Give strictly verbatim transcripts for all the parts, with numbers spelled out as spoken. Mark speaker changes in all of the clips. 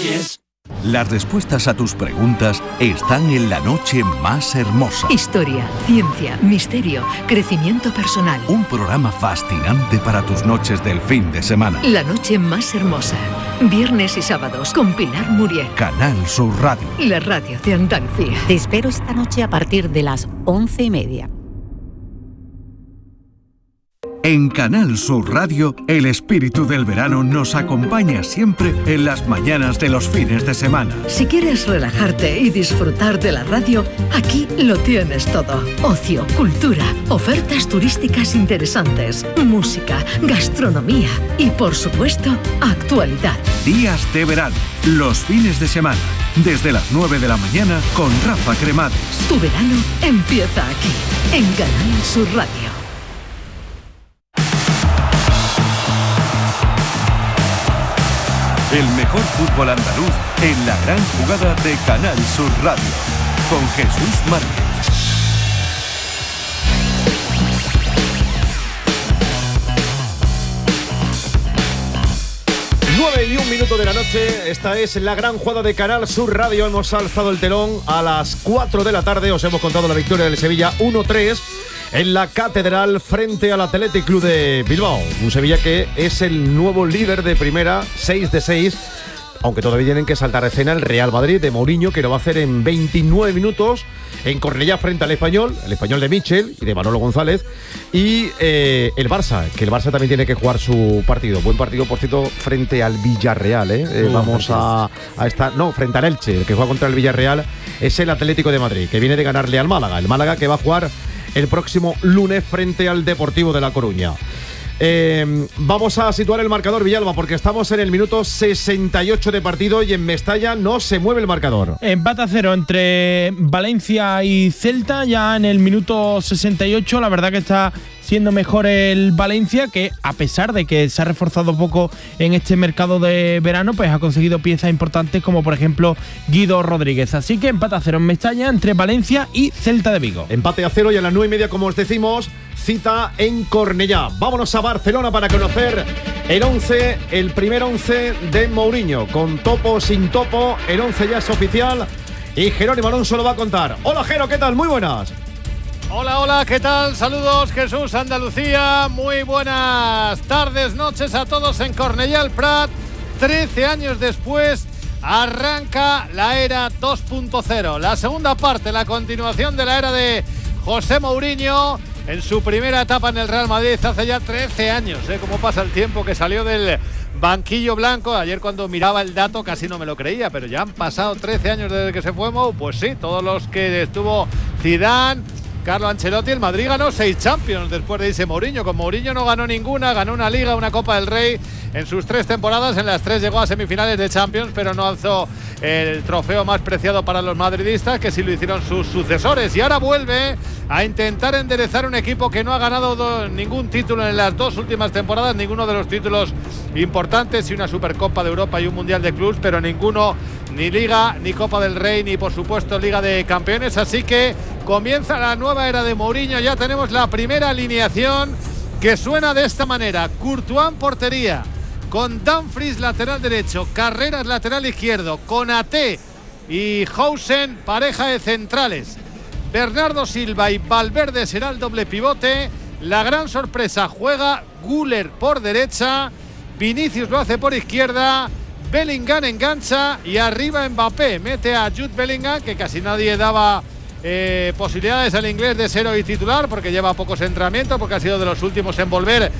Speaker 1: Reyes.
Speaker 2: Las respuestas a tus preguntas están en La Noche Más Hermosa.
Speaker 3: Historia, ciencia, misterio, crecimiento personal.
Speaker 2: Un programa fascinante para tus noches del fin de semana.
Speaker 3: La Noche Más Hermosa. Viernes y sábados con Pilar Muriel.
Speaker 2: Canal Sur Radio.
Speaker 3: La radio de Andalucía.
Speaker 4: Te espero esta noche a partir de las once y media.
Speaker 2: En Canal Sur Radio, el espíritu del verano nos acompaña siempre en las mañanas de los fines de semana.
Speaker 3: Si quieres relajarte y disfrutar de la radio, aquí lo tienes todo. Ocio, cultura, ofertas turísticas interesantes, música, gastronomía y, por supuesto, actualidad.
Speaker 2: Días de verano, los fines de semana, desde las nueve de la mañana con Rafa Cremades.
Speaker 3: Tu verano empieza aquí, en Canal Sur Radio.
Speaker 2: El mejor fútbol andaluz en la gran jugada de Canal Sur Radio, con Jesús Márquez.
Speaker 5: nueve y un minuto de la noche, esta es la gran jugada de Canal Sur Radio. Hemos alzado el telón a las cuatro de la tarde, os hemos contado la victoria del Sevilla uno tres en la Catedral frente al Athletic Club de Bilbao. Un Sevilla que es el nuevo líder de primera, seis de seis, aunque todavía tienen que saltar a escena el Real Madrid de Mourinho, que lo va a hacer en veintinueve minutos en Cornellá frente al Español, el Español de Michel y de Manolo González, y eh, el Barça, que el Barça también tiene que jugar su partido. Buen partido, por cierto, frente al Villarreal, ¿eh? Eh, uh, vamos a, a estar, no, frente al Elche, el que juega contra el Villarreal es el Atlético de Madrid, que viene de ganarle al Málaga, el Málaga que va a jugar el próximo lunes frente al Deportivo de La Coruña. Eh, vamos a situar el marcador, Villalba, porque estamos en el minuto sesenta y ocho de partido y en Mestalla no se mueve el marcador.
Speaker 6: Empate a cero entre Valencia y Celta ya en el minuto sesenta y ocho. La verdad que está siendo mejor el Valencia, que a pesar de que se ha reforzado poco en este mercado de verano, pues ha conseguido piezas importantes como por ejemplo Guido Rodríguez. Así que empate a cero en Mestalla entre Valencia y Celta de Vigo.
Speaker 5: Empate a cero y a las nueve y media, como os decimos, cita en Cornellá. Vámonos a Barcelona para conocer el once, el primer once de Mourinho, con topo, sin topo. El once ya es oficial y Jerónimo Alonso lo va a contar. Hola Jero, ¿qué tal? Muy buenas.
Speaker 7: Hola, hola, ¿qué tal? Saludos, Jesús, Andalucía. Muy buenas tardes, noches a todos en Cornellá el Prat. trece años después arranca la era dos punto cero. La segunda parte, la continuación de la era de José Mourinho en su primera etapa en el Real Madrid hace ya trece años. ¿eh? Cómo pasa el tiempo, que salió del banquillo blanco. Ayer cuando miraba el dato casi no me lo creía, pero ya han pasado trece años desde que se fue Mou. Pues sí, todos los que estuvo Zidane, Carlo Ancelotti, el Madrid ganó seis Champions después de irse Mourinho. Con Mourinho no ganó ninguna, ganó una Liga, una Copa del Rey en sus tres temporadas. En las tres llegó a semifinales de Champions, pero no alzó el trofeo más preciado para los madridistas, que sí lo hicieron sus sucesores. Y ahora vuelve a intentar enderezar un equipo que no ha ganado do- ningún título en las dos últimas temporadas, ninguno de los títulos importantes, y una Supercopa de Europa y un Mundial de Clubs, pero ninguno, ni Liga, ni Copa del Rey, ni por supuesto Liga de Campeones. Así que comienza la nueva era de Mourinho. Ya tenemos la primera alineación, que suena de esta manera: Courtois en portería, con Dumfries lateral derecho, Carreras lateral izquierdo, Konaté y Hausen pareja de centrales, Bernardo Silva y Valverde será el doble pivote. La gran sorpresa, juega Güler por derecha, Vinicius lo hace por izquierda, Bellingham engancha y arriba Mbappé mete a Jude Bellingham, que casi nadie daba eh, posibilidades al inglés de ser hoy titular, porque lleva pocos entrenamientos, porque ha sido de los últimos en volver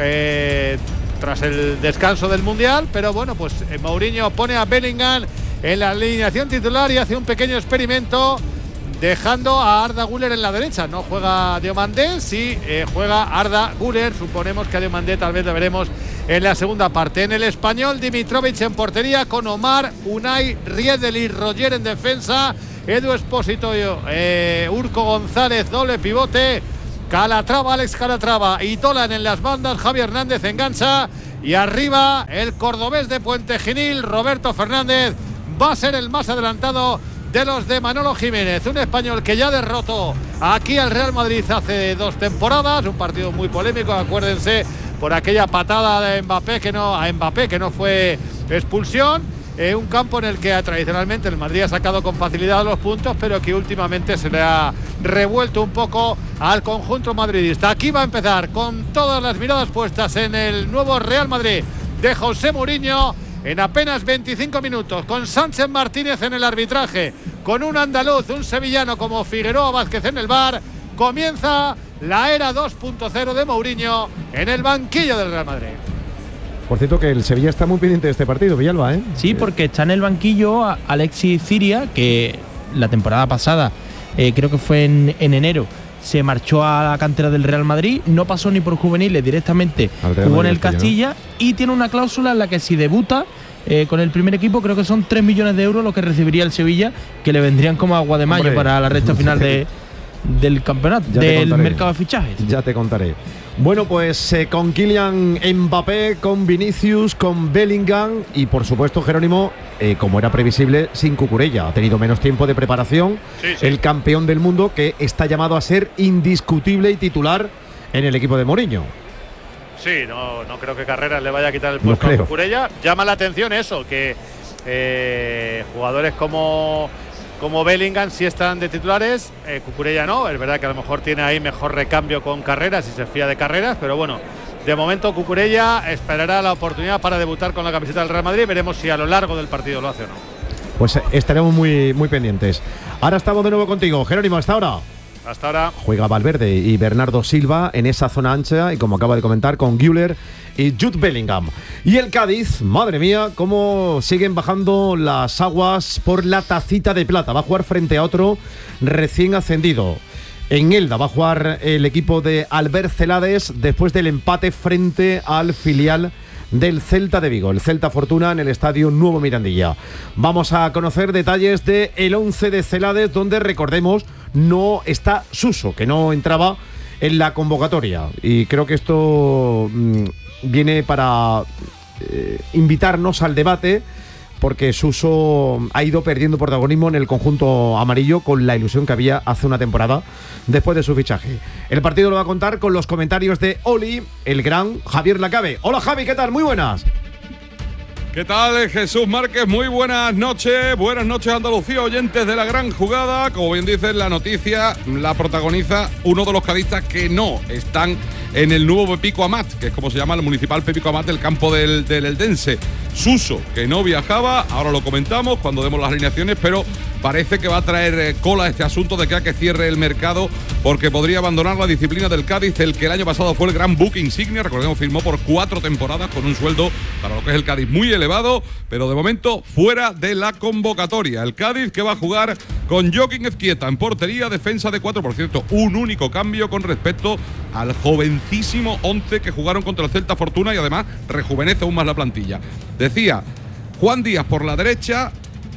Speaker 7: eh, tras el descanso del Mundial. Pero bueno, pues eh, Mourinho pone a Bellingham en la alineación titular y hace un pequeño experimento, dejando a Arda Güler en la derecha. No juega Diomandé, sí eh, juega Arda Güler. Suponemos que a Diomandé tal vez lo veremos en la segunda parte. En el Español, Dimitrovic en portería, con Omar, Unai, Riedel y Roger en defensa, Edu Espósito, eh, Urco González, doble pivote, Calatrava, Alex Calatrava y Tolan en las bandas, Javi Hernández engancha, y arriba el cordobés de Puente Genil, Roberto Fernández, va a ser el más adelantado de los de Manolo Jiménez. Un español que ya derrotó aquí al Real Madrid hace dos temporadas, un partido muy polémico, acuérdense, por aquella patada de Mbappé que no, a Mbappé que no fue expulsión, eh, un campo en el que tradicionalmente el Madrid ha sacado con facilidad los puntos, pero que últimamente se le ha revuelto un poco al conjunto madridista. Aquí va a empezar con todas las miradas puestas en el nuevo Real Madrid de José Mourinho en apenas veinticinco minutos, con Sánchez Martínez en el arbitraje, con un andaluz, un sevillano como Figueroa Vázquez en el V A R. Comienza la era dos punto cero de Mourinho en el banquillo del Real Madrid.
Speaker 5: Por cierto, que el Sevilla está muy pendiente de este partido, Villalba, ¿eh?
Speaker 6: Sí, porque está en el banquillo Alexis Ciria, que la temporada pasada, eh, creo que fue en, en enero, se marchó a la cantera del Real Madrid, no pasó ni por juveniles, directamente jugó en el Castilla, ¿no? Y tiene una cláusula en la que si debuta eh, con el primer equipo, creo que son tres millones de euros lo que recibiría el Sevilla, que le vendrían como agua de mayo. Hombre, para la recta final de, del campeonato, ya del mercado de fichajes.
Speaker 5: Ya te contaré. Bueno, pues eh, con Kylian Mbappé, con Vinicius, con Bellingham y por supuesto Jerónimo, eh, como era previsible, sin Cucurella. Ha tenido menos tiempo de preparación. Sí, sí. El campeón del mundo, que está llamado a ser indiscutible y titular en el equipo de Mourinho.
Speaker 7: Sí, no, no creo que Carreras le vaya a quitar el puesto no a Cucurella. Llama la atención eso, que eh, jugadores como... Como Bellingham sí están de titulares, eh, Cucurella no. Es verdad que a lo mejor tiene ahí mejor recambio con Carreras y se fía de Carreras, pero bueno, de momento Cucurella esperará la oportunidad para debutar con la camiseta del Real Madrid. Veremos si a lo largo del partido lo hace o no.
Speaker 5: Pues estaremos muy, muy pendientes. Ahora estamos de nuevo contigo, Jerónimo, hasta ahora.
Speaker 7: Hasta ahora.
Speaker 5: Juega Valverde y Bernardo Silva en esa zona ancha y, como acaba de comentar, con Güler y Jude Bellingham. Y el Cádiz, madre mía, cómo siguen bajando las aguas por la tacita de plata. Va a jugar frente a otro recién ascendido. En Elda va a jugar el equipo de Albert Celades después del empate frente al filial del Celta de Vigo, el Celta Fortuna, en el estadio Nuevo Mirandilla. Vamos a conocer detalles del once de Celades, donde, recordemos, no está Suso, que no entraba en la convocatoria. Y creo que esto mmm, viene para eh, invitarnos al debate, porque Suso ha ido perdiendo protagonismo en el conjunto amarillo con la ilusión que había hace una temporada después de su fichaje. El partido lo va a contar con los comentarios de Oli, el gran Javier Lacabe. Hola Javi, ¿qué tal? Muy buenas.
Speaker 1: ¿Qué tal, Jesús Márquez? Muy buenas noches. Buenas noches, Andalucía, oyentes de la gran jugada. Como bien dices, la noticia la protagoniza uno de los cadistas que no están en el nuevo Pepico Amat, que es como se llama el municipal Pepico Amat del campo del, del Eldense. Suso, que no viajaba, ahora lo comentamos cuando demos las alineaciones, pero parece que va a traer cola este asunto de que, a que cierre el mercado, porque podría abandonar la disciplina del Cádiz, el que el año pasado fue el gran buque insignia. Recordemos, firmó por cuatro temporadas con un sueldo para lo que es el Cádiz muy elevado, pero de momento fuera de la convocatoria. El Cádiz, que va a jugar con Joaquín Ezquieta en portería, defensa de cuatro, por cierto, un único cambio con respecto al jovencísimo once que jugaron contra el Celta Fortuna, y además rejuvenece aún más la plantilla. Decía, Juan Díaz por la derecha,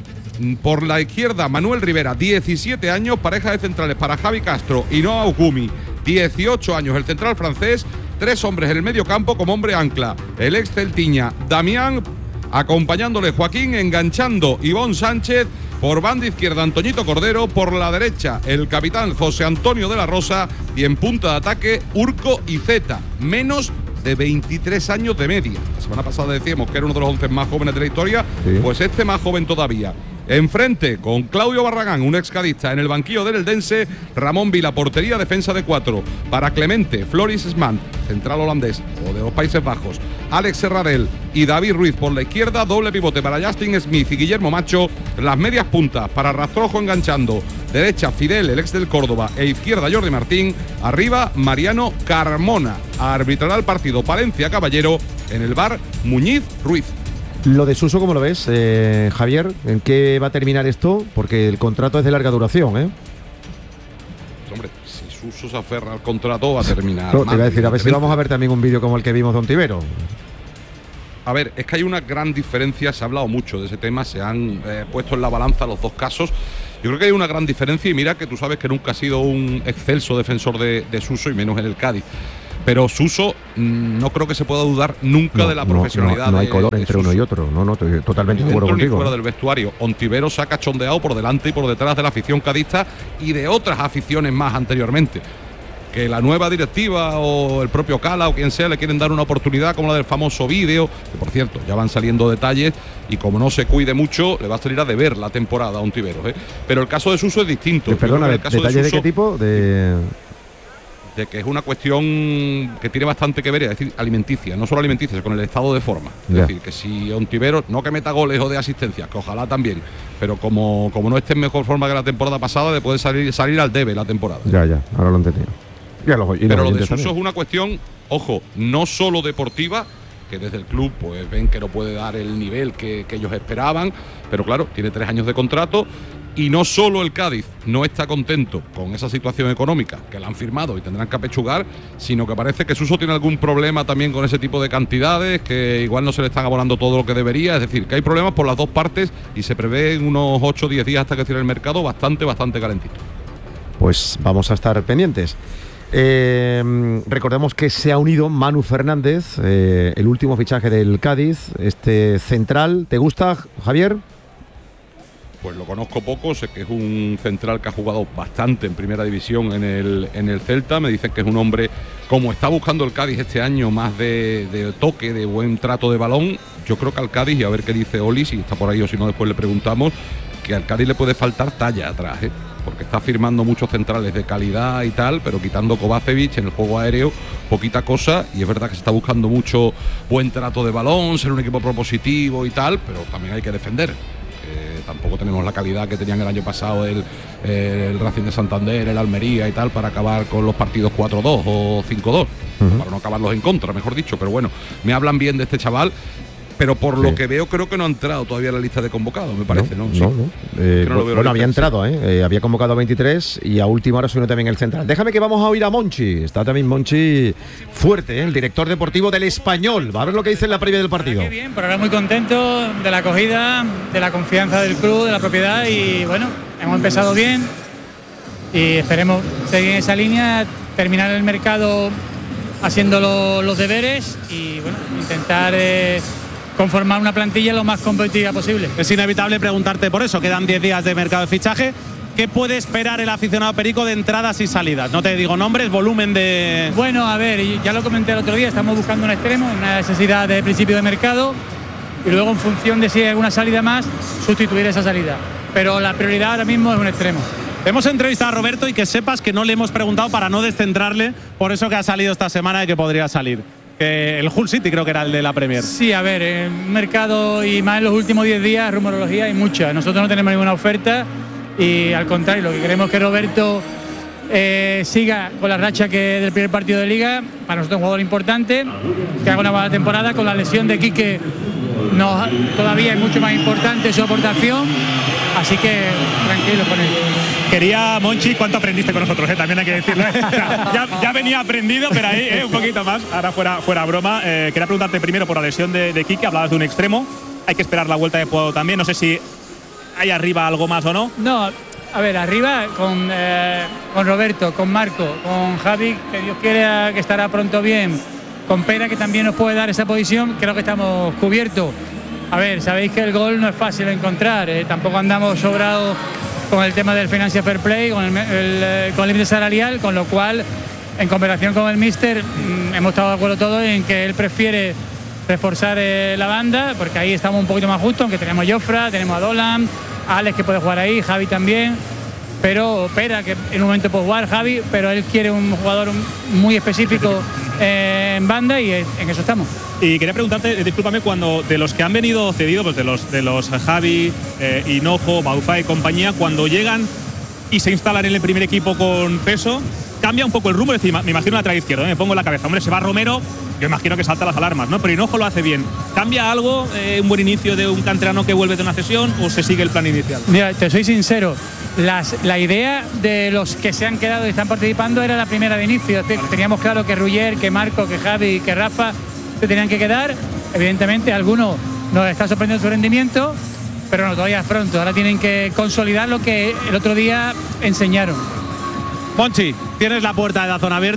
Speaker 1: por la izquierda Manuel Rivera, diecisiete años, pareja de centrales para Javi Castro y Noah Ogumi, dieciocho años, el central francés, tres hombres en el medio campo como hombre ancla, el ex celtiña Damián, acompañándole Joaquín, enganchando Ivón Sánchez, por banda izquierda Antoñito Cordero, por la derecha el capitán José Antonio de la Rosa, y en punta de ataque Urco y Zeta, menos de veintitrés años de media. La semana pasada decíamos que era uno de los once más jóvenes de la historia, sí. Pues este más joven todavía. Enfrente, con Claudio Barragán, un excadista, en el banquillo del Eldense, Ramón Vila, portería, defensa de cuatro. Para Clemente, Floris Sman, central holandés o de los Países Bajos, Alex Serradell y David Ruiz por la izquierda, doble pivote para Justin Smith y Guillermo Macho, las medias puntas para Rastrojo enganchando, derecha Fidel, el ex del Córdoba, e izquierda Jordi Martín, arriba Mariano Carmona. Arbitrará el partido Palencia Caballero, en el bar Muñiz Ruiz.
Speaker 5: Lo de Suso, ¿cómo lo ves, eh, Javier? ¿En qué va a terminar esto? Porque el contrato es de larga duración, ¿eh?
Speaker 1: Pues hombre, si Suso se aferra al contrato va a terminar.
Speaker 5: No, te iba a decir, a ver si vamos a ver también un vídeo como el que vimos de Ontivero.
Speaker 1: A ver, es que hay una gran diferencia, se ha hablado mucho de ese tema, se han eh, puesto en la balanza los dos casos. Yo creo que hay una gran diferencia, y mira que tú sabes que nunca ha sido un excelso defensor de, de Suso, y menos en el Cádiz. Pero Suso, no creo que se pueda dudar nunca no, de la profesionalidad.
Speaker 5: No, no, no hay color
Speaker 1: de,
Speaker 5: entre
Speaker 1: de
Speaker 5: uno y otro. No, no, estoy totalmente de acuerdo contigo.
Speaker 1: Ni fuera del vestuario. Ontivero se ha cachondeado por delante y por detrás de la afición cadista y de otras aficiones más anteriormente. que la nueva directiva o el propio Cala o quien sea le quieren dar una oportunidad como la del famoso vídeo, que por cierto ya van saliendo detalles y como no se cuide mucho le va a salir a deber la temporada a Ontiveros, ¿eh? Pero el caso de Suso es distinto.
Speaker 5: Eh, perdona,
Speaker 1: el caso
Speaker 5: ¿detalles
Speaker 1: de,
Speaker 5: de,
Speaker 1: Suso,
Speaker 5: de qué tipo? De...
Speaker 1: de que es una cuestión que tiene bastante que ver, es decir, alimenticia, no solo alimenticia, sino con el estado de forma. Es
Speaker 5: Ya.
Speaker 1: decir, que si Ontiveros, no que meta goles o de asistencia, que ojalá también, pero como, como no esté en mejor forma que la temporada pasada, le puede salir, salir al debe la temporada.
Speaker 5: Ya, ya, ahora lo he entendido. Ya lo, y
Speaker 1: Pero lo de
Speaker 5: oyentes
Speaker 1: Suso
Speaker 5: también.
Speaker 1: es una cuestión, ojo, no solo deportiva, que desde el club pues ven que no puede dar el nivel que, que ellos esperaban, pero claro, tiene tres años de contrato. Y no solo el Cádiz no está contento con esa situación económica que la han firmado y tendrán que apechugar, sino que parece que Suso tiene algún problema también con ese tipo de cantidades, que igual no se le están abonando todo lo que debería. Es decir, que hay problemas por las dos partes y se prevé en unos ocho o diez días hasta que cierre el mercado bastante, bastante calentito.
Speaker 5: Pues vamos a estar pendientes. Eh, recordemos que se ha unido Manu Fernández, eh, el último fichaje del Cádiz, este central. ¿Te gusta, Javier?
Speaker 1: Pues lo conozco poco, sé que es un central que ha jugado bastante en primera división en el, en el Celta. Me dicen que es un hombre, como está buscando el Cádiz este año, más de, de toque, de buen trato de balón. Yo creo que al Cádiz, y a ver qué dice Oli, si está por ahí o si no después le preguntamos, que al Cádiz le puede faltar talla atrás, ¿eh? Porque está firmando muchos centrales de calidad y tal, pero quitando Kovacevic en el juego aéreo, poquita cosa. Y es verdad que se está buscando mucho buen trato de balón, ser un equipo propositivo y tal, pero también hay que defender. Eh, tampoco tenemos la calidad que tenían el año pasado el, el Racing de Santander, el Almería y tal, para acabar con los partidos cuatro dos o cinco dos, uh-huh. Para no acabarlos en contra, mejor dicho. Pero bueno, me hablan bien de este chaval, pero por sí. Lo que veo creo que no ha entrado todavía en la lista de convocados, me parece, ¿no?
Speaker 5: No,
Speaker 1: ¿Sí?
Speaker 5: no, no. Eh,
Speaker 1: no
Speaker 5: bueno, bueno había entrado, ¿eh? ¿eh? Había convocado a veintitrés y a última hora se unió también el central. Déjame que vamos a oír a Monchi. Está también Monchi fuerte, ¿eh? El director deportivo del Español. Va a ver lo que dice en la previa del partido.
Speaker 8: Qué bien, por ahora muy contento de la acogida, de la confianza del club, de la propiedad y bueno, hemos empezado bien y esperemos seguir en esa línea, terminar el mercado haciendo lo, los deberes y bueno, intentar eh, conformar una plantilla lo más competitiva posible.
Speaker 9: Es inevitable preguntarte por eso, quedan diez días de mercado de fichaje. ¿Qué puede esperar el aficionado perico de entradas y salidas? No te digo nombres, volumen de...
Speaker 8: Bueno, a ver, ya lo comenté el otro día, estamos buscando un extremo, una necesidad de principio de mercado y luego en función de si hay alguna salida más, sustituir esa salida. Pero la prioridad ahora mismo es un extremo.
Speaker 9: Hemos entrevistado a Roberto y que sepas que no le hemos preguntado para no descentrarle por eso que ha salido esta semana y que podría salir. Que el Hull City creo que era el de la Premier.
Speaker 8: Sí, a ver, en mercado y más en los últimos diez días, rumorología hay mucha. Nosotros no tenemos ninguna oferta y al contrario, lo que queremos es que Roberto eh, siga con la racha que del primer partido de Liga. Para nosotros es un jugador importante, que haga una buena temporada. Con la lesión de Quique no, todavía es mucho más importante su aportación, así que tranquilo con él.
Speaker 9: Quería, Monchi, ¿cuánto aprendiste con nosotros? Eh? También hay que decirlo. ¿eh? ya, ya venía aprendido, pero ahí eh, un poquito más. Ahora fuera, fuera broma. Eh, quería preguntarte primero por la lesión de, de Quique. Hablabas de un extremo. Hay que esperar la vuelta de Puado también. No sé si hay arriba algo más o no.
Speaker 8: No, a ver, arriba con, eh, con Roberto, con Marco, con Javi, que Dios quiera que estará pronto bien, con Pera, que también nos puede dar esa posición. Creo que estamos cubiertos. A ver, sabéis que el gol no es fácil de encontrar. Eh, tampoco andamos sobrados con el tema del Financial Fair Play, con el, el, con el límite salarial, con lo cual, en comparación con el míster, mmm, hemos estado de acuerdo todos en que él prefiere reforzar eh, la banda, porque ahí estamos un poquito más justos, aunque tenemos a Jofra, tenemos a Dolan, a Alex que puede jugar ahí, Javi también, pero Pera, que en un momento puede jugar, Javi, pero él quiere un jugador muy específico eh, en banda y en eso estamos.
Speaker 9: Y quería preguntarte, discúlpame, cuando de los que han venido cedidos, pues de los de los Javi, eh, Hinojo, Bauza y compañía, cuando llegan y se instalan en el primer equipo con peso, cambia un poco el rumbo. Es decir, me imagino la lateral izquierdo, ¿eh? Me pongo en la cabeza. Hombre, se va Romero, yo imagino que salta las alarmas, ¿no? Pero Hinojo lo hace bien. ¿Cambia algo, eh, un buen inicio de un canterano que vuelve de una cesión o se sigue el plan inicial?
Speaker 8: Mira, te soy sincero, las, la idea de los que se han quedado y están participando era la primera de inicio. Es decir, teníamos claro que Ruller, que Marco, que Javi, que Rafa se tenían que quedar. Evidentemente, algunos nos está sorprendiendo su rendimiento, pero no, todavía es pronto. Ahora tienen que consolidar lo que el otro día enseñaron.
Speaker 9: Monchi, tienes la puerta de la zona abierta.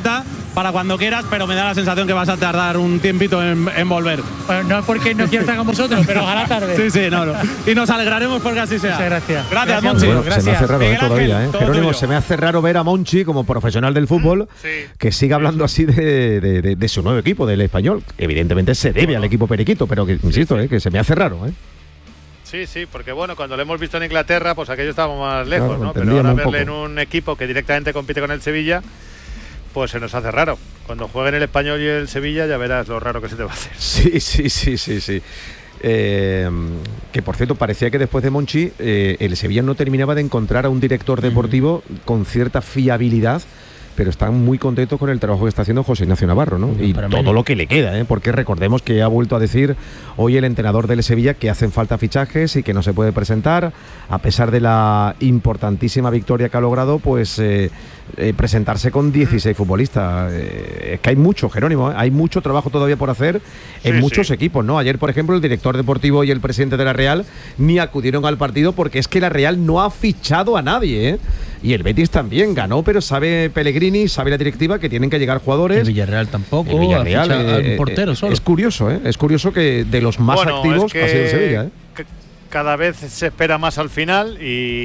Speaker 10: para cuando quieras, pero me da la sensación que vas a tardar un tiempito en, en volver.
Speaker 8: Bueno, no es porque no quiero estar con vosotros, pero ojalá tarde.
Speaker 10: Sí, sí, no, no. Y nos alegraremos porque así sea.
Speaker 8: Muchas gracias.
Speaker 10: Gracias,
Speaker 8: Gracias,
Speaker 10: Monchi.
Speaker 5: Bueno,
Speaker 8: gracias.
Speaker 5: se me hace raro
Speaker 10: Miguel
Speaker 5: eh, todavía,
Speaker 10: Ángel,
Speaker 5: ¿eh?
Speaker 10: todo
Speaker 5: Jerónimo,
Speaker 10: tuyo.
Speaker 5: se me hace raro ver a Monchi como profesional del fútbol
Speaker 7: Sí.
Speaker 5: que siga hablando así de, de, de, de su nuevo equipo, del Español. Evidentemente se debe al equipo periquito, pero que, insisto, eh, que se me hace raro, ¿eh?
Speaker 7: Sí, sí, porque bueno, cuando lo hemos visto en Inglaterra, pues aquello estábamos más lejos,
Speaker 5: Claro,
Speaker 7: ¿no? Pero
Speaker 5: entendíamos
Speaker 7: ahora
Speaker 5: un
Speaker 7: verle en
Speaker 5: poco.
Speaker 7: un equipo que directamente compite con el Sevilla, pues se nos hace raro. Cuando jueguen el Español y el Sevilla ya verás lo raro que se te va a hacer.
Speaker 5: Sí, sí, sí, sí, sí. Eh, que por cierto, parecía que después de Monchi, eh, el Sevilla no terminaba de encontrar a un director deportivo uh-huh. con cierta fiabilidad, pero están muy contentos con el trabajo que está haciendo José Ignacio Navarro, ¿no?
Speaker 6: No,
Speaker 5: y
Speaker 6: todo
Speaker 5: menos. Lo que le queda, ¿eh? Porque recordemos que ha vuelto a decir hoy el entrenador del Sevilla que hacen falta fichajes y que no se puede presentar, a pesar de la importantísima victoria que ha logrado, pues eh, eh, presentarse con dieciséis futbolistas. Eh, es que hay mucho, Jerónimo, ¿eh? Hay mucho trabajo todavía por hacer en sí, muchos sí. equipos, ¿no? Ayer, por ejemplo, el director deportivo y el presidente de la Real ni acudieron al partido porque es que la Real no ha fichado a nadie, ¿eh? Y el Betis también ganó, pero sabe Pellegrini, sabe la directiva que tienen que llegar jugadores.
Speaker 6: El Villarreal tampoco.
Speaker 5: El Villarreal,
Speaker 6: eh, un portero
Speaker 5: eh,
Speaker 6: solo.
Speaker 5: Es curioso, ¿eh? Es curioso que de los más
Speaker 7: bueno,
Speaker 5: activos
Speaker 7: es que
Speaker 5: ha sido el Sevilla, ¿eh?
Speaker 7: Cada vez se espera más al final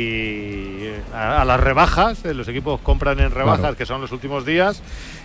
Speaker 7: y a, a las rebajas, los equipos compran en rebajas, claro. que son los últimos días,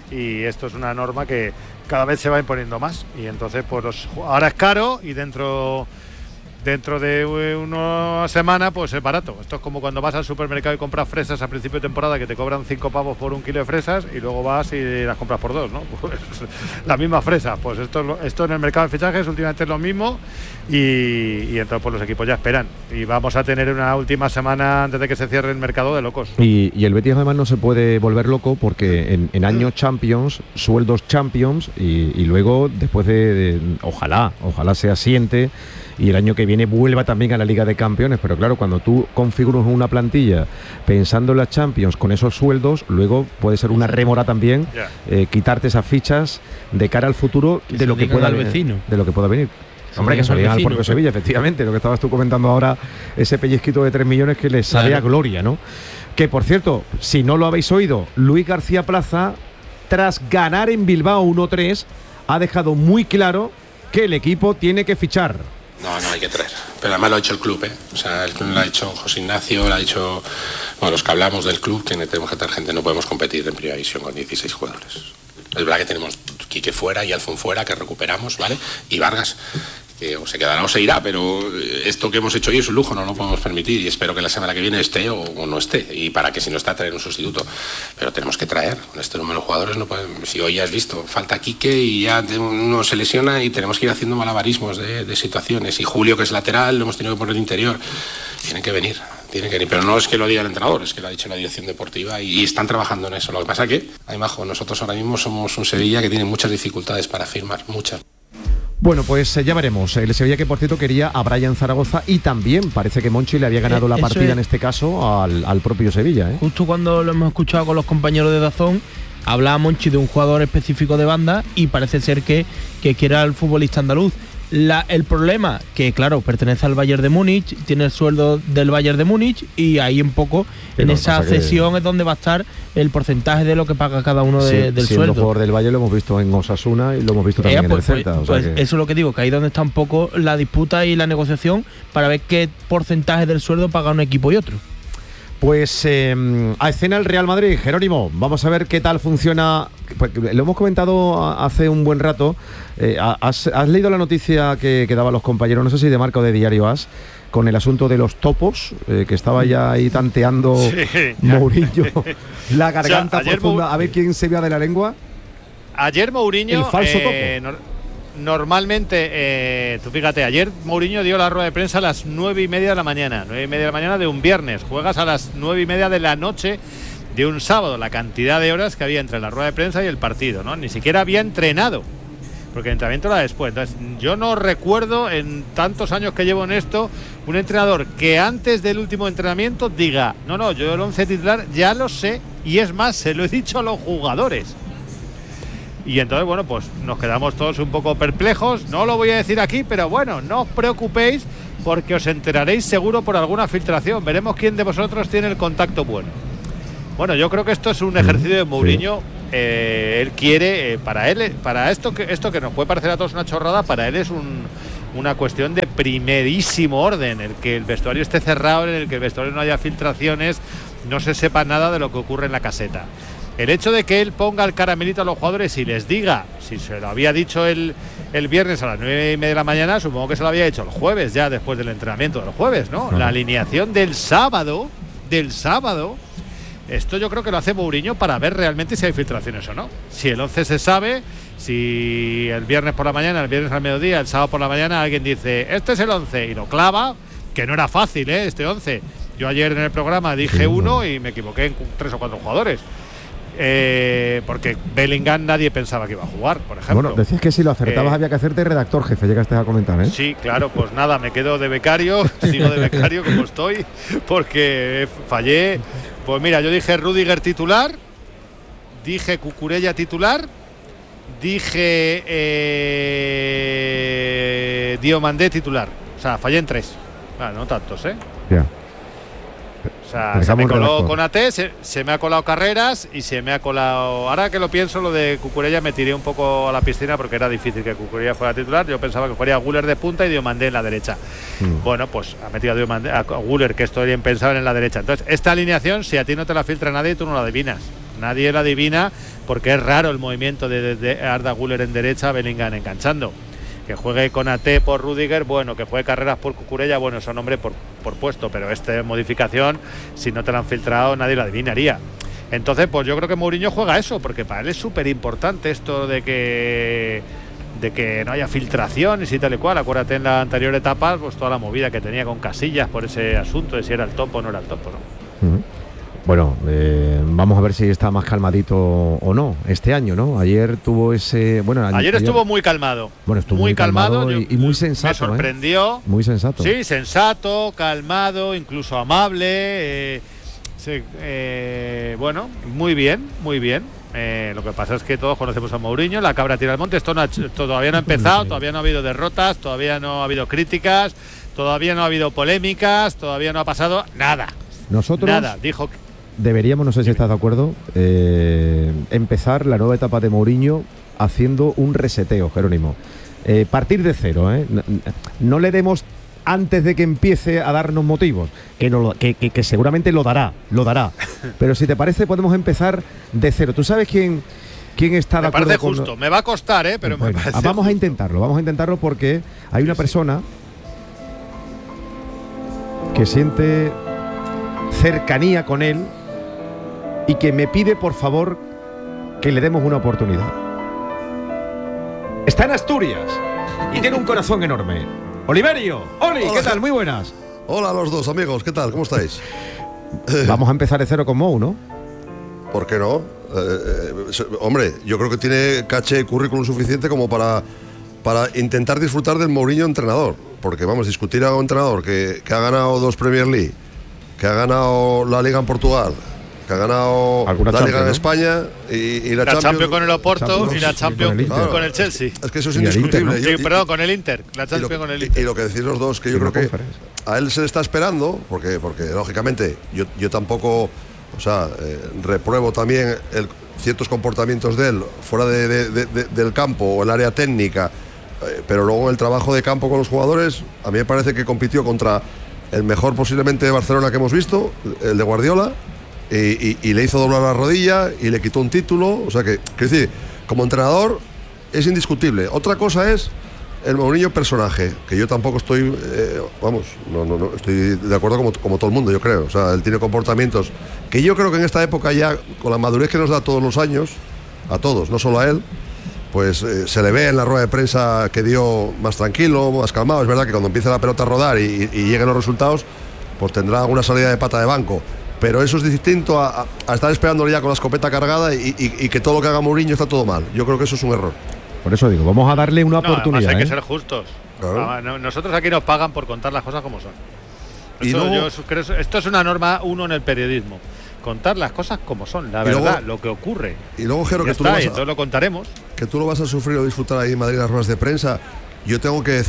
Speaker 7: y esto es una norma que cada vez se va imponiendo más. Y entonces, pues los, ahora es caro y dentro... Dentro de una semana, pues es barato. Esto es como cuando vas al supermercado y compras fresas a principio de temporada, que te cobran cinco pavos por un kilo de fresas, y luego vas y las compras por dos, ¿no? Pues la misma fresa. Pues esto, esto en el mercado de fichajes últimamente es lo mismo, y, y entonces pues los equipos ya esperan. Y vamos a tener una última semana antes de que se cierre el mercado de locos.
Speaker 5: Y, y el Betis además no se puede volver loco porque en, en años Champions, sueldos Champions, y, y luego después de, de, ojalá, ojalá se asiente y el año que viene vuelva también a la Liga de Campeones, pero claro, cuando tú configuras una plantilla pensando en las Champions con esos sueldos, luego puede ser una rémora también yeah. eh, quitarte esas fichas de cara al futuro que de lo que pueda
Speaker 6: al vecino.
Speaker 5: de lo que pueda venir. Sí, hombre, que salían al propio Sevilla, efectivamente, lo que estabas tú comentando ahora, ese pellizquito de tres millones que les sale claro. a gloria, ¿no? Que por cierto, si no lo habéis oído, Luis García Plaza, tras ganar en Bilbao uno tres, ha dejado muy claro que el equipo tiene que fichar.
Speaker 11: No, no hay que traer. Pero además lo ha hecho el club, ¿eh? O sea, el club lo ha hecho José Ignacio, lo ha hecho, bueno, los que hablamos del club, que tenemos que traer gente, no podemos competir en primera división con dieciséis jugadores. Es verdad que tenemos Quique fuera y Alfon fuera, que recuperamos, ¿vale? Y Vargas, que o se quedará o se irá, pero esto que hemos hecho hoy es un lujo, no lo podemos permitir, y espero que la semana que viene esté o, o no esté, y para que si no está traer un sustituto, pero tenemos que traer, con este número de jugadores no pueden, si hoy ya has visto, falta Quique y ya uno se lesiona y tenemos que ir haciendo malabarismos de, de situaciones, y Julio, que es lateral, lo hemos tenido que poner interior, tienen que venir, tienen que venir, pero no es que lo diga el entrenador, es que lo ha dicho la dirección deportiva y, y están trabajando en eso. Lo que pasa que, ay majo, nosotros ahora mismo somos un Sevilla que tiene muchas dificultades para firmar, muchas.
Speaker 5: Bueno, pues eh, ya veremos. El Sevilla, que por cierto quería a Brian Zaragoza, y también parece que Monchi le había ganado eh, la partida es, en este caso al, al propio Sevilla, ¿eh?
Speaker 6: Justo cuando lo hemos escuchado con los compañeros de Dazón, hablaba Monchi de un jugador específico de banda y parece ser que, que quiere al futbolista andaluz. La, el problema, que claro, pertenece al Bayern de Múnich, tiene el sueldo del Bayern de Múnich, y ahí un poco en no, esa cesión que... es donde va a estar el porcentaje de lo que paga cada uno de, sí, del
Speaker 5: siendo
Speaker 6: sueldo.
Speaker 5: El jugador del Bayern lo hemos visto en Osasuna y lo hemos visto también eh, pues, en el Celta.
Speaker 6: Pues,
Speaker 5: o sea
Speaker 6: pues
Speaker 5: que...
Speaker 6: eso es lo que digo, que ahí es donde está un poco la disputa y la negociación para ver qué porcentaje del sueldo paga un equipo y otro.
Speaker 5: Pues eh, a escena el Real Madrid, Jerónimo, vamos a ver qué tal funciona. Pues, lo hemos comentado hace un buen rato. Eh, has, ¿Has leído la noticia que, que daban los compañeros, no sé si de Marca o de Diario As, con el asunto de los topos, eh, que estaba ya ahí tanteando sí, Mourinho la garganta o sea, profunda, a ver quién se vea de la lengua?
Speaker 7: Ayer Mourinho,
Speaker 5: el falso
Speaker 7: eh,
Speaker 5: topo.
Speaker 7: No, normalmente, eh, tú fíjate, ayer Mourinho dio la rueda de prensa a las nueve y media de la mañana, nueve y media de la mañana de un viernes, juegas a las nueve y media de la noche de un sábado, la cantidad de horas que había entre la rueda de prensa y el partido, ¿no? Ni siquiera había entrenado, porque el entrenamiento era después. Entonces, yo no recuerdo en tantos años que llevo en esto un entrenador que antes del último entrenamiento diga, no, no, yo el once titular ya lo sé, y es más, se lo he dicho a los jugadores. Y entonces, bueno, pues nos quedamos todos un poco perplejos. No lo voy a decir aquí, pero bueno, no os preocupéis porque os enteraréis seguro por alguna filtración. Veremos quién de vosotros tiene el contacto bueno. Bueno, yo creo que esto es un ejercicio de Mourinho eh, él quiere, eh, para él, para esto que esto que nos puede parecer a todos una chorrada, para él es un, una cuestión de primerísimo orden, el que el vestuario esté cerrado, en el que el vestuario no haya filtraciones, no se sepa nada de lo que ocurre en la caseta. El hecho de que él ponga el caramelito a los jugadores y les diga, si se lo había dicho el, el viernes a las nueve y media de la mañana, supongo que se lo había hecho el jueves, ya después del entrenamiento del jueves, ¿no? Uh-huh. La alineación del sábado, del sábado, esto yo creo que lo hace Mourinho para ver realmente si hay filtraciones o no. Si el once se sabe, si el viernes por la mañana, el viernes al mediodía, el sábado por la mañana alguien dice, este es el once y lo clava, que no era fácil, ¿eh? Este once. Yo ayer en el programa dije sí, uno no. y me equivoqué en tres o cuatro jugadores. Eh, porque Bellingham nadie pensaba que iba a jugar, por ejemplo.
Speaker 5: Bueno, decías que si lo acertabas eh, había que hacerte redactor jefe, llegaste a comentar, ¿eh?
Speaker 7: Sí, claro, pues nada, me quedo de becario, sigo de becario como estoy, porque fallé. Pues mira, yo dije Rüdiger titular, dije Cucurella titular, dije eh, Diomandé titular. O sea, fallé en tres. Ah, no tantos, ¿eh? Ya. Yeah. O sea, se me coló Konaté, se, se me ha colado Carreras y se me ha colado. Ahora que lo pienso, lo de Cucurella me tiré un poco a la piscina porque era difícil que Cucurella fuera titular. Yo pensaba que fuera Güler de punta y Diomandé en la derecha. Mm. Bueno, pues ha metido a, Diomandé, a Güler, que estoy bien pensado, en la derecha. Entonces, esta alineación, si a ti no te la filtra nadie, tú no la adivinas. Nadie la adivina porque es raro el movimiento de, de, de Arda Güler en derecha, Bellingham enganchando. Que juegue Konaté por Rüdiger, bueno, que juegue Carreras por Cucurella, bueno, son nombre por, por puesto, pero esta modificación, si no te la han filtrado, nadie la adivinaría. Entonces, pues yo creo que Mourinho juega eso, porque para él es súper importante esto de que de que no haya filtraciones y tal y cual. Acuérdate en la anterior etapa, pues toda la movida que tenía con Casillas por ese asunto de si era el topo o no era el topo, ¿no?
Speaker 5: Uh-huh. Bueno, eh, vamos a ver si está más calmadito o no este año, ¿no? Ayer tuvo ese... bueno
Speaker 7: Ayer, ayer estuvo muy calmado.
Speaker 5: Bueno, estuvo muy, muy calmado, calmado y, y muy sensato.
Speaker 7: Me sorprendió.
Speaker 5: ¿eh? Muy sensato.
Speaker 7: Sí, sensato, calmado, incluso amable. Eh, sí, eh, bueno, muy bien, muy bien. Eh, lo que pasa es que todos conocemos a Mourinho, la cabra tira al monte. Esto, no ha, esto todavía no ha empezado, todavía no ha habido derrotas, todavía no ha habido críticas, todavía no ha habido polémicas, todavía no ha pasado nada.
Speaker 5: Nosotros...
Speaker 7: Nada, dijo que...
Speaker 5: deberíamos, no sé si estás de acuerdo, eh, empezar la nueva etapa de Mourinho haciendo un reseteo, Jerónimo. Eh, partir de cero, ¿eh? No, no le demos antes de que empiece a darnos motivos, que, no, que, que, que seguramente lo dará, lo dará. Pero si te parece, podemos empezar de cero. ¿Tú sabes quién, quién está de
Speaker 7: me
Speaker 5: acuerdo?
Speaker 7: Me parece justo, con... me va a costar, ¿eh? Pero
Speaker 5: bueno,
Speaker 7: me parece
Speaker 5: vamos
Speaker 7: justo.
Speaker 5: a intentarlo, vamos a intentarlo porque hay una persona que siente cercanía con él y que me pide, por favor, que le demos una oportunidad. Está en Asturias y tiene un corazón enorme. Oliverio, Oli, hola, ¿qué tal? Muy buenas.
Speaker 12: Hola a los dos, amigos, ¿qué tal? ¿Cómo estáis?
Speaker 5: Vamos a empezar de cero con Mou, ¿no?
Speaker 12: ¿Por qué no? Eh, eh, hombre, yo creo que tiene caché y currículum suficiente como para, para intentar disfrutar del Mourinho entrenador. Porque, vamos, discutir a un entrenador que, que ha ganado dos Premier League, que ha ganado la Liga en Portugal, que ha ganado la Liga en ¿no? España y, y la,
Speaker 7: la
Speaker 12: Champions,
Speaker 7: Champions con el Oporto Champions, y la Champions sí, con, el con el Chelsea.
Speaker 12: Es que eso es indiscutible.
Speaker 7: Inter, ¿no? Sí, perdón, con el Inter. La Champions
Speaker 12: lo,
Speaker 7: con el Inter.
Speaker 12: Y lo que decís los dos, que yo creo que a él se le está esperando, porque, porque lógicamente yo, yo tampoco, o sea, eh, repruebo también el, ciertos comportamientos de él fuera de, de, de, de, del campo o el área técnica, eh, pero luego el trabajo de campo con los jugadores, a mí me parece que compitió contra el mejor posiblemente de Barcelona que hemos visto, el de Guardiola. Y, y, y le hizo doblar la rodilla y le quitó un título. O sea que, quiero decir, como entrenador es indiscutible. Otra cosa es el Mourinho personaje, que yo tampoco estoy, eh, vamos, no, no, no, estoy de acuerdo como, como todo el mundo, yo creo. O sea, él tiene comportamientos que yo creo que en esta época ya, con la madurez que nos da todos los años, a todos, no solo a él, pues eh, se le ve en la rueda de prensa que dio más tranquilo, más calmado. Es verdad que cuando empiece la pelota a rodar y, y lleguen los resultados, pues tendrá una salida de pata de banco. Pero eso es distinto a, a estar esperándolo ya con la escopeta cargada y, y, y que todo lo que haga Mourinho está todo mal. Yo creo que eso es un error.
Speaker 5: Por eso digo, vamos a darle una
Speaker 7: no,
Speaker 5: oportunidad.
Speaker 7: Hay
Speaker 5: ¿eh?
Speaker 7: que ser justos. Claro. Ah, no, nosotros aquí nos pagan por contar las cosas como son. Eso, luego, yo creo, esto es una norma uno en el periodismo. Contar las cosas como son, la verdad, luego, lo que ocurre.
Speaker 12: Y luego, Jero, que tú
Speaker 7: está,
Speaker 12: lo vas a,
Speaker 7: entonces lo contaremos.
Speaker 12: Que tú lo vas a sufrir o disfrutar ahí en Madrid en las ruedas de prensa. Yo tengo que decir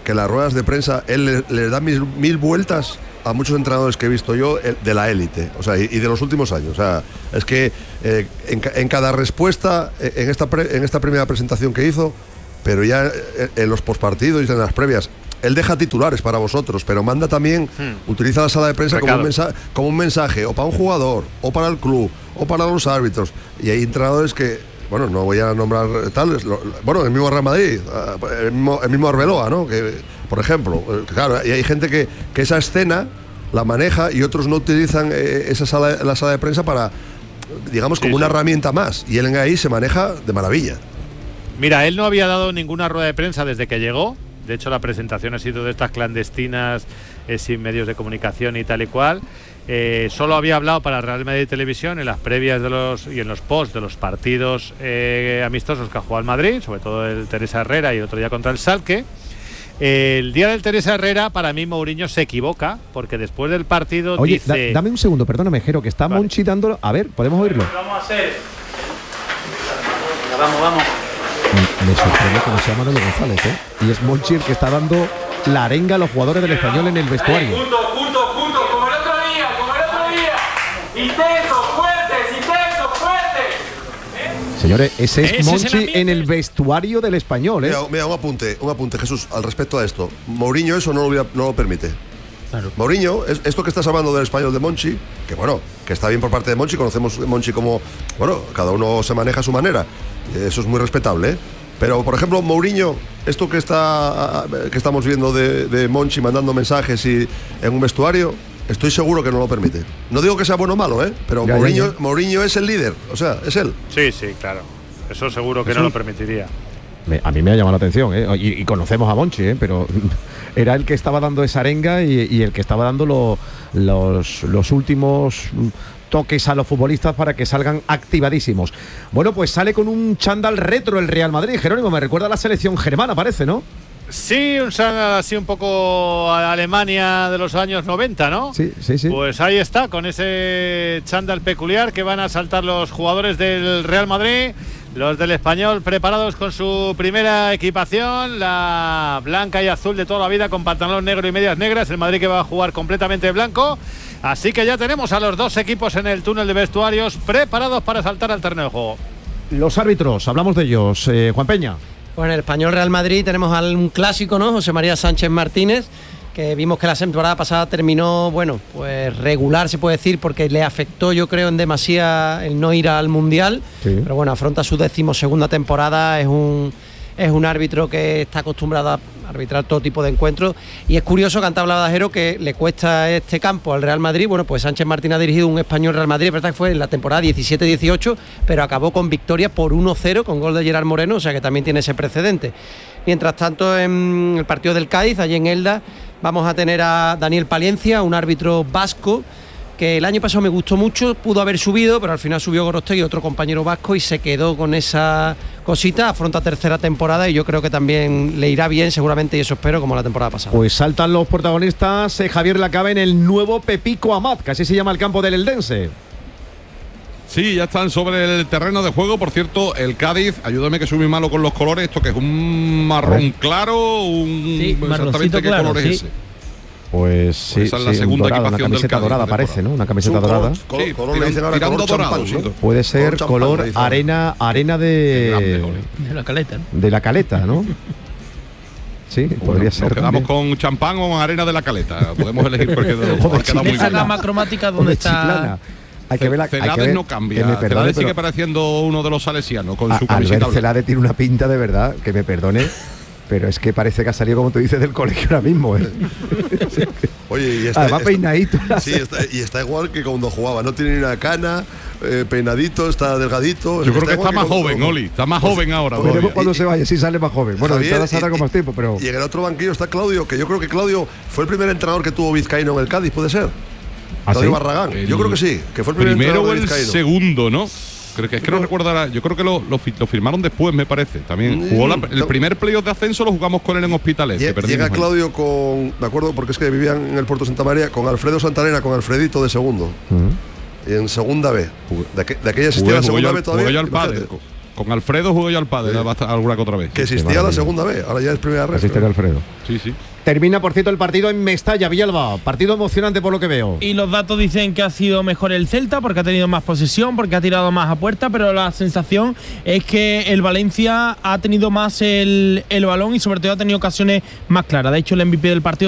Speaker 12: que las ruedas de prensa él le, le da mil, mil vueltas a muchos entrenadores que he visto yo de la élite, o sea, y, y de los últimos años. O sea, es que eh, en, en cada respuesta, en esta, pre, en esta primera presentación que hizo, pero ya en, en los postpartidos y en las previas, él deja titulares para vosotros, pero manda también, hmm. utiliza la sala de prensa como un, mensaje, como un mensaje, o para un jugador, o para el club, o para los árbitros. Y hay entrenadores que, bueno, no voy a nombrar tales, lo, bueno, el mismo Real Madrid, el mismo, el mismo Arbeloa, ¿no? Que, por ejemplo, claro, y hay gente que, que esa escena la maneja y otros no utilizan eh, esa sala, la sala de prensa para, digamos, como sí, una sí. herramienta más. Y él en ahí se maneja de maravilla.
Speaker 7: Mira, él no había dado ninguna rueda de prensa desde que llegó. De hecho, la presentación ha sido de estas clandestinas, eh, sin medios de comunicación y tal y cual. Eh, solo había hablado para Real Madrid Televisión en las previas de los y en los posts de los partidos eh, amistosos que ha jugado el Madrid, sobre todo el Teresa Herrera y otro día contra el Schalke. El día del Teresa Herrera, para mí Mourinho se equivoca, porque después del partido
Speaker 5: Oye,
Speaker 7: dice...
Speaker 5: Da, dame un segundo, perdóname, Jero, que está vale. Monchi dándolo... A ver, ¿podemos oírlo?
Speaker 8: Vamos a hacer... Vamos, vamos.
Speaker 5: Me, me sorprende que no sea Manolo González, ¿eh? Y es Monchi el que está dando la arenga a los jugadores del Español en el vestuario.
Speaker 13: Eh, juntos, juntos, juntos, como el otro día, como el otro día. Intensos, fuertes, intensos, fuertes.
Speaker 5: ¿Eh? Señores, ese es ese Monchi es en el vestuario del Español, ¿eh?
Speaker 12: Mira, mira, un apunte, un apunte, Jesús, al respecto a esto. Mourinho eso no lo, no lo permite. Claro. Mourinho, es, esto que estás hablando del Español de Monchi, que bueno, que está bien por parte de Monchi, conocemos a Monchi como, bueno, cada uno se maneja a su manera, eso es muy respetable, ¿eh? Pero, por ejemplo, Mourinho, esto que está que estamos viendo de, de Monchi mandando mensajes y en un vestuario, estoy seguro que no lo permite. No digo que sea bueno o malo, ¿eh? Pero ya, Mourinho, ya, ya. Mourinho es el líder, o sea, es él.
Speaker 7: Sí, sí, claro. Eso seguro que eso no lo permitiría.
Speaker 5: Me, a mí me ha llamado la atención, ¿eh? y, y conocemos a Monchi, ¿eh? Pero era el que estaba dando esa arenga y, y el que estaba dando lo, los, los últimos toques a los futbolistas para que salgan activadísimos. Bueno, pues sale con un chándal retro el Real Madrid. Jerónimo, me recuerda a la selección germana, parece, ¿no?
Speaker 7: Sí, un chándal así un poco a Alemania de los años noventa, ¿no?
Speaker 5: Sí, sí, sí.
Speaker 7: Pues ahí está, con ese chándal peculiar que van a saltar los jugadores del Real Madrid. Los del Español preparados con su primera equipación, la blanca y azul de toda la vida, con pantalón negro y medias negras. El Madrid que va a jugar completamente blanco. Así que ya tenemos a los dos equipos en el túnel de vestuarios preparados para saltar al terreno de juego.
Speaker 5: Los árbitros, hablamos de ellos. Eh, Juan Peña.
Speaker 14: Pues en el Español Real Madrid tenemos a un clásico, ¿no? José María Sánchez Martínez, que vimos que la temporada pasada terminó, bueno, pues regular se puede decir, porque le afectó, yo creo, en demasía el no ir al Mundial, sí. Pero bueno, afronta su decimosegunda temporada, es un es un árbitro que está acostumbrado a arbitrar todo tipo de encuentros, y es curioso que antes hablaba de Jero que le cuesta este campo al Real Madrid. Bueno, pues Sánchez Martín ha dirigido un Español Real Madrid, verdad que fue en la temporada diecisiete dieciocho, pero acabó con victoria por uno cero con gol de Gerard Moreno, o sea que también tiene ese precedente. Mientras tanto, en el partido del Cádiz, allí en Elda, vamos a tener a Daniel Palencia, un árbitro vasco que el año pasado me gustó mucho, pudo haber subido, pero al final subió Gorostegui, otro compañero vasco, y se quedó con esa cosita. Afronta tercera temporada y yo creo que también le irá bien, seguramente, y eso espero, como la temporada pasada.
Speaker 5: Pues saltan los protagonistas, eh, Javier Lacabe en el nuevo Pepico Amat, que así se llama el campo del Eldense.
Speaker 1: Sí, ya están sobre el terreno de juego. Por cierto, el Cádiz, ayúdame que soy muy malo con los colores, esto que es un marrón claro, un
Speaker 14: sí,
Speaker 1: exactamente qué
Speaker 14: claro,
Speaker 1: color
Speaker 14: sí.
Speaker 1: es ese.
Speaker 5: Pues sí,
Speaker 1: pues esa es la
Speaker 5: sí,
Speaker 1: segunda
Speaker 5: dorado,
Speaker 1: equipación
Speaker 5: una camiseta
Speaker 1: del Cádiz,
Speaker 5: dorada parece, ¿no? Una camiseta
Speaker 12: color,
Speaker 5: dorada.
Speaker 12: Color,
Speaker 1: sí,
Speaker 12: color, le dicen ahora
Speaker 1: tirando
Speaker 12: color
Speaker 1: dorado,
Speaker 12: champán,
Speaker 1: sí.
Speaker 5: Puede ser
Speaker 12: color,
Speaker 5: color
Speaker 12: champán,
Speaker 5: arena, arena de
Speaker 14: de la caleta, ¿no?
Speaker 5: De la caleta, ¿no? Sí, bueno, podría ser.
Speaker 1: Nos quedamos también con champán o arena de la caleta. Podemos elegir porque nos queda muy
Speaker 14: esa
Speaker 1: bien.
Speaker 14: gama cromática donde está.
Speaker 5: Chiclana. Hay que ver la,
Speaker 1: Celades
Speaker 5: hay que ver,
Speaker 1: no cambia.
Speaker 5: que me perdone,
Speaker 1: Celades sigue
Speaker 5: pero
Speaker 1: pareciendo uno de los salesianos con
Speaker 5: a,
Speaker 1: su camiseta.
Speaker 5: Albert Celades tiene una pinta de verdad, que me perdone, pero es que parece que ha salido, como tú dices, del colegio ahora mismo, ¿eh?
Speaker 12: Oye, y está,
Speaker 5: además
Speaker 12: está,
Speaker 5: peinadito.
Speaker 12: Sí, está, y está igual que cuando jugaba. No tiene ni una cana, eh, peinadito, está delgadito.
Speaker 1: Yo creo que está
Speaker 12: que
Speaker 1: más
Speaker 12: cuando,
Speaker 1: joven, Oli. Está más pues, joven ahora.
Speaker 5: Veremos cuando se vaya, si sale más joven. Bueno, Javier, y, con más tiempo, pero
Speaker 12: y en el otro banquillo está Claudio, que yo creo que Claudio fue el primer entrenador que tuvo Vizcaíno en el Cádiz, ¿puede ser?
Speaker 5: ¿Ah,
Speaker 12: Claudio
Speaker 5: sí?
Speaker 12: Barragán.
Speaker 1: El,
Speaker 12: yo creo que sí, que fue el primer
Speaker 1: primero o el
Speaker 12: Vizcaíno.
Speaker 1: segundo, ¿no? Creo que es que no, no recuerdo ahora. Yo creo que lo, lo, lo firmaron después, me parece. También jugó la, el primer playoff de ascenso, lo jugamos con él en Hospitalet.
Speaker 12: Llega,
Speaker 1: que
Speaker 12: llega Claudio con, me acuerdo porque es que vivían en el Puerto Santa María, con Alfredo Santarena, con Alfredito de segundo. Uh-huh. Y en segunda B. De, que, de aquella existía la segunda B todavía.
Speaker 1: Yo al padre. Con Alfredo jugué yo al pádel sí. alguna que otra vez.
Speaker 12: Que existía la segunda vez, ahora ya es primera red.
Speaker 15: Asiste Alfredo.
Speaker 1: Sí, sí.
Speaker 5: Termina, por cierto, el partido en Mestalla, Villalba. Partido emocionante por lo que veo.
Speaker 6: Y los datos dicen que ha sido mejor el Celta porque ha tenido más posesión, porque ha tirado más a puerta, pero la sensación es que el Valencia ha tenido más el, el balón y sobre todo ha tenido ocasiones más claras. De hecho, el M V P del partido